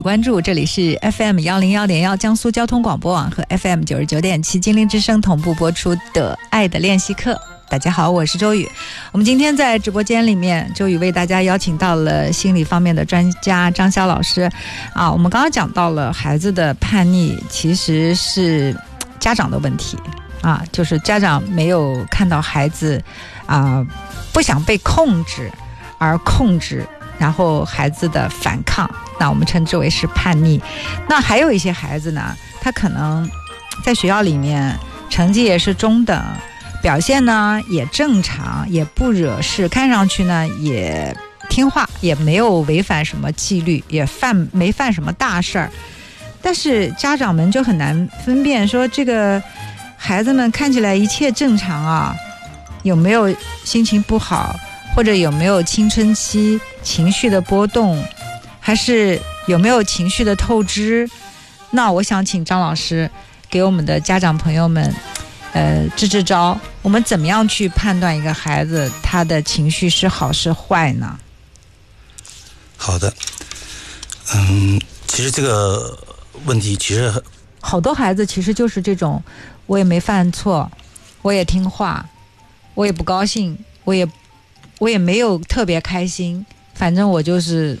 关注，这里是 FM101.1 江苏交通广播网和 FM99.7 金陵之声同步播出的爱的练习课。大家好，我是周宇。我们今天在直播间里面，周宇为大家邀请到了心理方面的专家张潇老师啊。我们刚刚讲到了孩子的叛逆其实是家长的问题啊，就是家长没有看到孩子不想被控制而控制，然后孩子的反抗，那我们称之为是叛逆。那还有一些孩子呢，他可能在学校里面成绩也是中等，表现呢也正常，也不惹事，看上去呢也听话，也没有违反什么纪律，也没犯什么大事儿，但是家长们就很难分辨说这个孩子们看起来一切正常啊，有没有心情不好，或者有没有青春期情绪的波动，还是有没有情绪的透支。那我想请张老师给我们的家长朋友们支招，我们怎么样去判断一个孩子他的情绪是好是坏呢？ 好的，其实这个问题其实好多孩子其实就是这种，我也没犯错，我也听话，我也不高兴，我也没有特别开心，反正我就是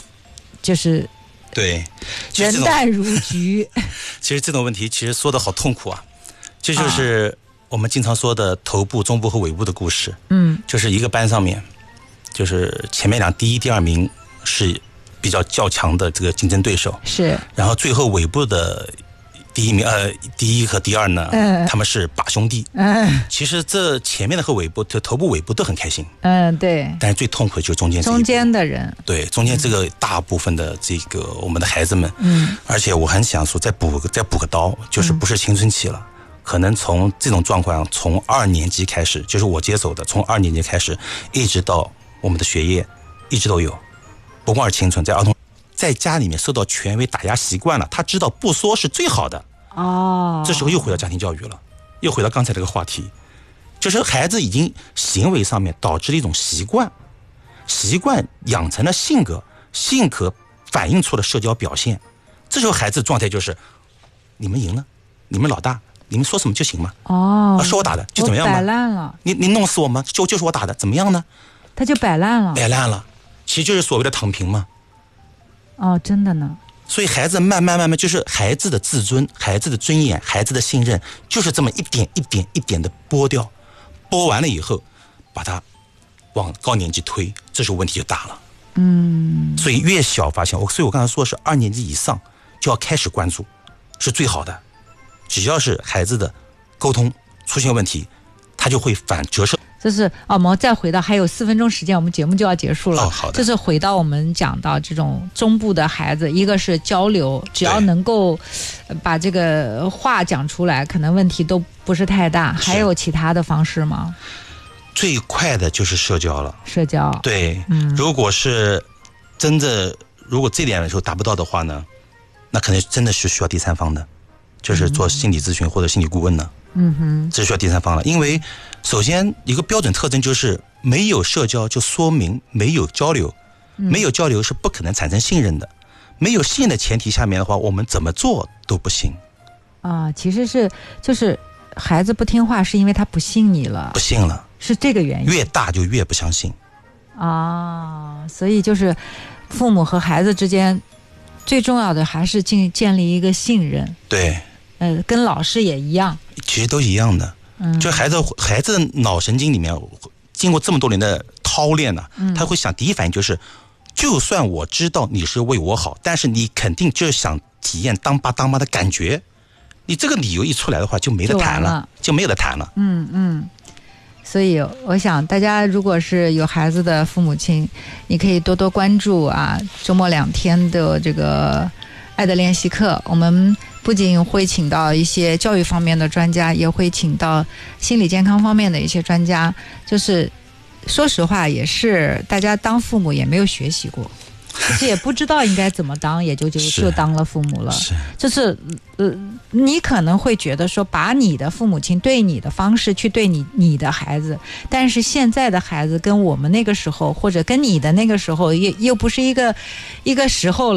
对人淡如菊。 其实这种问题其实说的好痛苦啊，这就是我们经常说的头部、中部和尾部的故事。就是一个班上面，就是前面第一、第二名是比较较强的这个竞争对手， 是，然后最后尾部的第一和第二呢，他们是把兄弟。其实这前面的和尾部、头部、尾部都很开心。 对。 但是最痛苦的就是中间的人。对， 中间这个大部分的这个我们的孩子们。而且我很想说，再补个刀，就是不是青春期了。可能从这种状况，从2年级开始，就是我接手的，从2年级开始，一直到我们的学业，一直都有。不光是青春，在儿童，在家里面受到权威打压习惯了，他知道不说是最好的。这时候又回到家庭教育了，又回到刚才这个话题，就是孩子已经行为上面导致了一种习惯养成了性格反映出了社交表现。这时候孩子的状态就是，你们赢了，你们老大，你们说什么就行吗？是我打的就怎么样吗？ 摆烂了， 你弄死我吗？就是我打的，怎么样呢？ 他就摆烂了， 其实就是所谓的躺平嘛。 真的呢。 所以孩子慢慢就是孩子的自尊、孩子的尊严、孩子的信任，就是这么一点一点的剥掉，剥完了以后，把它往高年级推，这时候问题就大了。所以越小发现，所以我刚才说是2年级以上就要开始关注，是最好的。只要是孩子的沟通出现问题，他就会反折射。 就是我们再回到，还有4分钟时间，我们节目就要结束了。 好的。 就是回到我们讲到这种中部的孩子，一个是交流，只要能够把这个话讲出来，可能问题都不是太大。还有其他的方式吗？ 最快的就是社交了。对，如果是真的，如果这点的时候达不到的话呢，那可能真的是需要第三方的，就是做心理咨询或者心理顾问呢。这需要第三方了。因为首先一个标准特征就是没有社交，就说明没有交流。没有交流是不可能产生信任的。没有信任的前提下面的话，我们怎么做都不行。 其实就是孩子不听话是因为他不信你了，是这个原因。 越大就越不相信。 所以就是父母和孩子之间最重要的还是建立一个信任。 对。 跟老师也一样， 其实都一样的。就孩子的脑神经里面经过这么多年的操练呢，他会想，第一反应就是，就算我知道你是为我好，但是你肯定就是想体验当爸当妈的感觉。你这个理由一出来的话，就没得谈了，就没有得谈了。 所以我想大家如果是有孩子的父母亲，你可以多多关注周末2天的这个爱的练习课。我们不仅会请到一些教育方面的专家，也会请到心理健康方面的一些专家。就是说实话，也是大家当父母也没有学习过，就是也不知道应该怎么当，也就当了父母了。就是你可能会觉得说，把你的父母亲对你的方式去对你的孩子，但是现在的孩子跟我们那个时候，或者跟你的那个时候又不是一个时候了。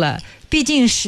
毕竟是